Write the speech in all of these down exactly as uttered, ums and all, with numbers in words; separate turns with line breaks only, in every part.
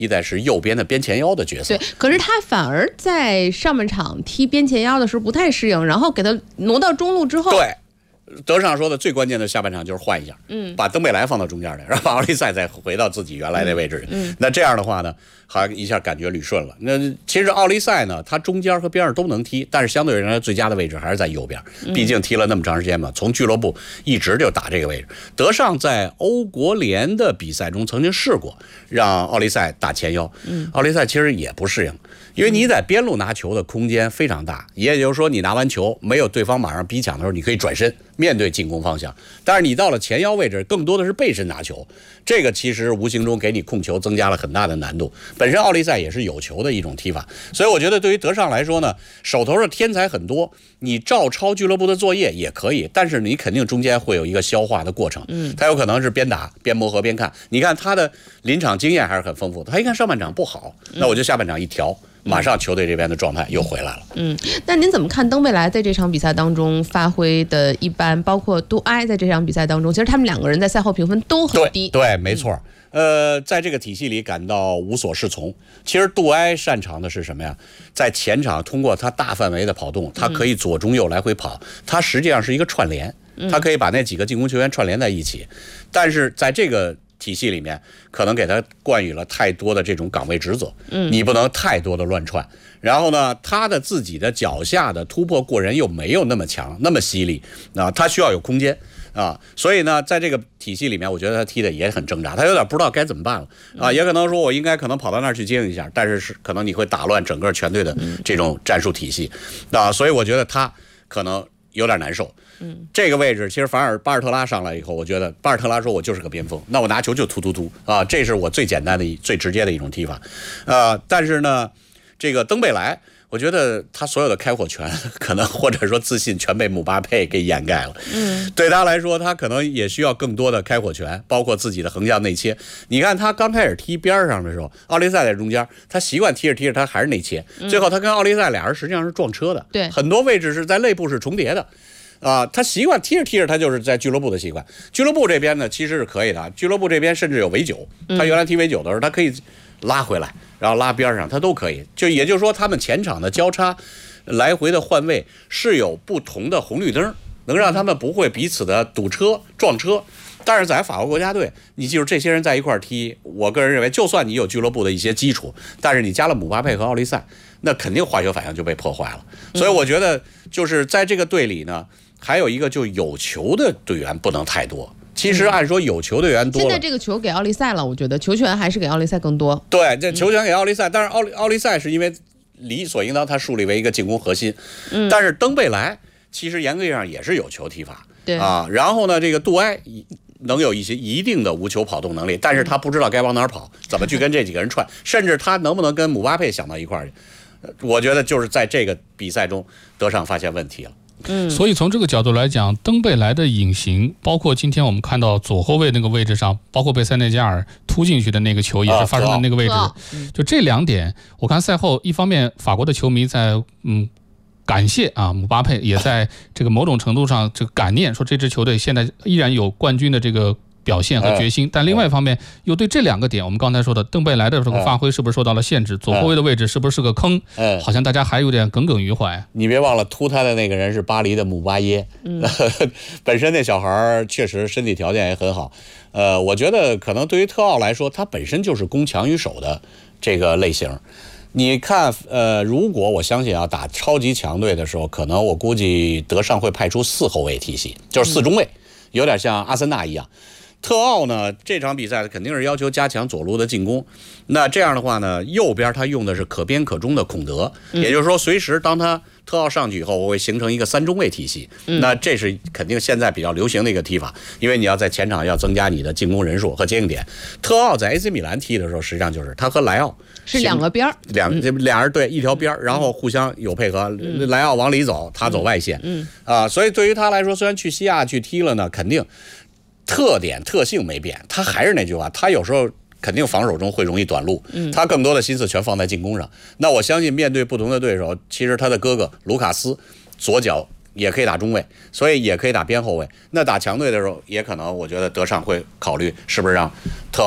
一代是右边的边前腰的角色。
对，可是他反而在上半场踢边前腰的时候不太适应，然后给他挪到中路之后，
对。德尚说的最关键的下半场就是换一下，嗯，把登贝莱放到中间来，然后把奥利塞再回到自己原来的位置，嗯，那这样的话呢，好像一下感觉捋顺了。那其实奥利塞呢，他中间和边上都能踢，但是相对而言最佳的位置还是在右边，毕竟踢了那么长时间嘛，从俱乐部一直就打这个位置。德尚在欧国联的比赛中曾经试过让奥利塞打前腰，嗯，奥利塞其实也不适应。因为你在边路拿球的空间非常大，也就是说你拿完球没有对方马上逼抢的时候，你可以转身面对进攻方向。但是你到了前腰位置，更多的是背身拿球，这个其实无形中给你控球增加了很大的难度。本身奥利塞也是有球的一种踢法，所以我觉得对于德尚来说呢，手头的天才很多，你照抄俱乐部的作业也可以，但是你肯定中间会有一个消化的过程。嗯，他有可能是边打边磨合边看。你看他的临场经验还是很丰富的，他一看上半场不好，那我就下半场一调。马上球队这边的状态又回来了。
嗯，那您怎么看登贝莱在这场比赛当中发挥的一般，包括杜埃在这场比赛当中，其实他们两个人在赛后评分都很低。
对，对没错。嗯、呃，在这个体系里感到无所适从。其实杜埃擅长的是什么呀？在前场通过他大范围的跑动，他可以左中右来回跑，他实际上是一个串联，他可以把那几个进攻球员串联在一起。但是在这个体系里面可能给他冠予了太多的这种岗位职责，嗯，你不能太多的乱窜。然后呢，他的自己的脚下的突破过人又没有那么强，那么犀利啊，他需要有空间啊，所以呢，在这个体系里面，我觉得他踢的也很挣扎，他有点不知道该怎么办了啊，也可能说我应该可能跑到那儿去接应一下，但是是可能你会打乱整个全队的这种战术体系啊，所以我觉得他可能有点难受。嗯，这个位置其实反而巴尔特拉上来以后，我觉得巴尔特拉说我就是个边锋，那我拿球就突突突啊，这是我最简单的、最直接的一种踢法，呃，但是呢，这个登贝莱，我觉得他所有的开火权可能或者说自信全被姆巴佩给掩盖了。嗯，对他来说，他可能也需要更多的开火权，包括自己的横向内切。你看他刚开始踢边上的时候，奥利塞在中间，他习惯踢着踢着他还是内切，最后他跟奥利塞俩人实际上是撞车的，
对，
很多位置是在内部是重叠的。啊，他习惯踢着踢着，他就是在俱乐部的习惯。俱乐部这边呢，其实是可以的。俱乐部这边甚至有围九，他原来踢围九的时候，他可以拉回来，然后拉边上，他都可以。就也就是说，他们前场的交叉、来回的换位是有不同的红绿灯，能让他们不会彼此的堵车、撞车。但是在法国国家队，你记住这些人在一块踢，我个人认为，就算你有俱乐部的一些基础，但是你加了姆巴佩和奥利塞，那肯定化学反应就被破坏了。所以我觉得，就是在这个队里呢。还有一个就有球的队员不能太多。其实按说有球队员多了，
现在这个球给奥利塞了，我觉得球权还是给奥利塞更多。
对，这球权给奥利塞，但是奥利奥利塞是因为理所应当他树立为一个进攻核心，嗯，但是登贝莱其实严格意义上也是有球踢法，
对
啊。然后呢，这个杜埃能有一些一定的无球跑动能力，但是他不知道该往哪儿跑，怎么去跟这几个人串，甚至他能不能跟姆巴佩想到一块儿去，我觉得就是在这个比赛中德尚发现问题了。
嗯，所以从这个角度来讲，登贝莱的隐形，包括今天我们看到左后卫那个位置上，包括被塞内加尔突进去的那个球也是发生在那个位置，
啊
就这两点，我看赛后一方面法国的球迷在嗯感谢啊姆巴佩，也在这个某种程度上这个感念，说这支球队现在依然有冠军的这个表现和决心，但另外一方面又对这两个点，我们刚才说的登贝莱的这个发挥是不是受到了限制，左后卫的位置是不是是个坑，好像大家还有点耿耿于怀。
你别忘了突他的那个人是巴黎的姆巴耶，嗯、本身那小孩确实身体条件也很好，呃，我觉得可能对于特奥来说，他本身就是攻强于守的这个类型。你看，呃，如果我相信啊，打超级强队的时候，可能我估计德尚会派出四后卫体系，就是四中卫，有点像阿森纳一样。特奥呢，这场比赛肯定是要求加强左路的进攻。那这样的话呢，右边他用的是可边可中的孔德，也就是说，随时当他特奥上去以后，我会形成一个三中卫体系。那这是肯定现在比较流行的一个踢法，因为你要在前场要增加你的进攻人数和接应点。特奥在 A C 米兰踢的时候，实际上就是他和莱奥
是两个边儿，
两俩人对一条边，然后互相有配合。莱奥往里走，他走外线。嗯啊，所以对于他来说，虽然去西亚去踢了呢，肯定。特点特性没变，他还是那句话，他有时候肯定防守中会容易短路，他更多的心思全放在进攻上。那我相信面对不同的对手，其实他的哥哥卢卡斯左脚也可以打中卫，所以也可以打边后卫。那打强队的时候，也可能我觉得德尚会考虑是不是让特奥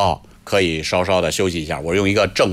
可以稍稍的休息一下。我用一个正